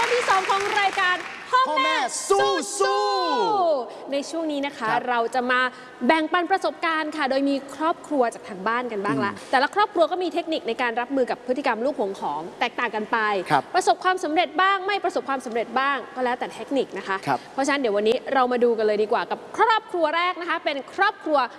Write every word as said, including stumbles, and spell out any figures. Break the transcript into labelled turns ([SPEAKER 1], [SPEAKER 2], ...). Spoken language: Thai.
[SPEAKER 1] อบที่สองของรายการพ่อแม่สู้สู้ในช่วงนี้นะคะเราจะมาแบ่งปันประสบการณ์ค่ะโดยมีครอบครัวจากทางบ้านกันบ้างละแต่ละครอบครัวก็มีเทคนิคในการรับมือกับพฤติกรรมลูกหวงของแตกต่างกันไปประสบความสำเร็จบ้างไม่ประสบความสำเร็จบ้างก็แล้วแต่เทคนิคนะคะเพราะฉะนั้นเดี๋ยววันนี้เรามาดูกันเลยดีกว่ากับครอบครัวแรกนะคะเป็นครอบครัว